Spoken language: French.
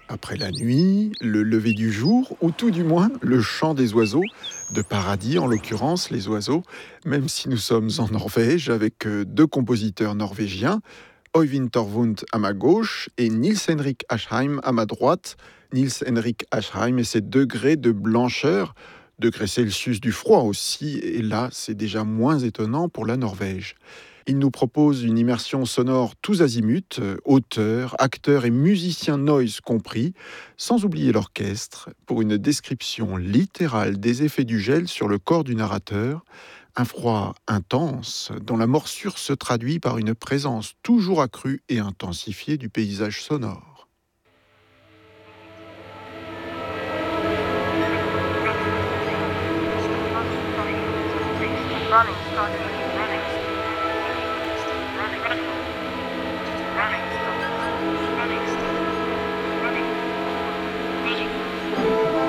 Après la nuit, le lever du jour, ou tout du moins le chant des oiseaux, de paradis en l'occurrence les oiseaux, même si nous sommes en Norvège avec deux compositeurs norvégiens, Øyvind Torvund à ma gauche et Niels Henrik Asheim à ma droite. Niels Henrik Asheim et ses degrés de blancheur, degrés Celsius du froid aussi, et là c'est déjà moins étonnant pour la Norvège. Il nous propose une immersion sonore tous azimuts, auteurs, acteurs et musiciens noise compris, sans oublier l'orchestre, pour une description littérale des effets du gel sur le corps du narrateur, un froid intense dont la morsure se traduit par une présence toujours accrue et intensifiée du paysage sonore. Running started.